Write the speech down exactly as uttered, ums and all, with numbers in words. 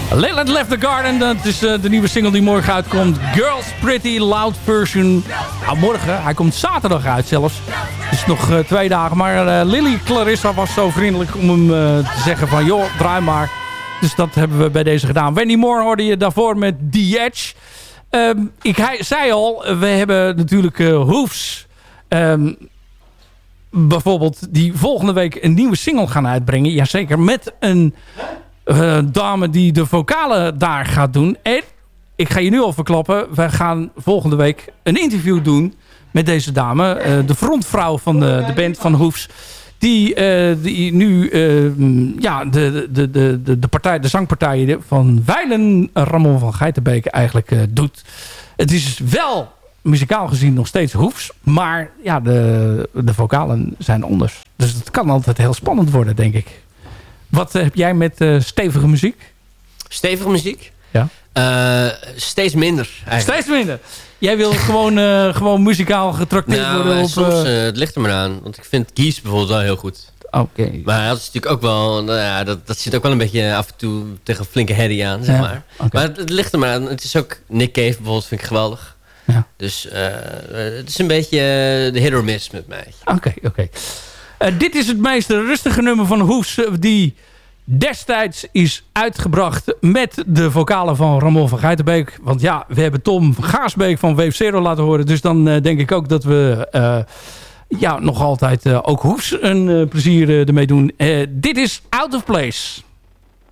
Leyland Left the Garden, dat is uh, de nieuwe single die morgen uitkomt. Girls Pretty Loud version. Nou, morgen, hij komt zaterdag uit zelfs. Dus nog uh, twee dagen. Maar uh, Lily Clarissa was zo vriendelijk om hem uh, te zeggen van... joh, draai maar. Dus dat hebben we bij deze gedaan. Wendy Moore hoorde je daarvoor met The Edge. Um, ik hij, zei al, we hebben natuurlijk uh, Hoofs... Um, bijvoorbeeld die volgende week een nieuwe single gaan uitbrengen. Jazeker, met een... Uh, dame die de vocalen daar gaat doen. En ik ga je nu al verklappen. Wij gaan volgende week een interview doen met deze dame. Uh, de frontvrouw van de, de band van Hoefs. Die, uh, die nu uh, ja, de, de, de, de, de, partij, de zangpartijen van Wijlen Ramon van Geitenbeek eigenlijk uh, doet. Het is wel muzikaal gezien nog steeds Hoefs. Maar ja, de, de vocalen zijn anders. Dus het kan altijd heel spannend worden, denk ik. Wat heb jij met uh, stevige muziek? Stevige muziek? Ja. Uh, steeds minder eigenlijk. Steeds minder? Jij wil gewoon, uh, gewoon muzikaal getrakteerd nou, worden? Op, soms, uh... uh, het ligt er maar aan. Want ik vind Gies bijvoorbeeld wel heel goed. Oké. Okay. Maar dat is natuurlijk ook wel... Nou ja, dat, dat zit ook wel een beetje af en toe tegen een flinke herrie aan, zeg ja, maar. Okay. Maar het, het ligt er maar aan. Het is ook Nick Cave bijvoorbeeld, vind ik geweldig. Ja. Dus uh, het is een beetje uh, de hit or miss met mij. Oké, okay, oké. Okay. Uh, dit is het meest rustige nummer van Hoefs uh, die destijds is uitgebracht met de vocalen van Ramon van Geitenbeek. Want ja, we hebben Tom Gaasbeek van Wave Zero laten horen. Dus dan uh, denk ik ook dat we uh, ja, nog altijd uh, ook Hoefs een uh, plezier uh, ermee doen. Uh, dit is Out of Place.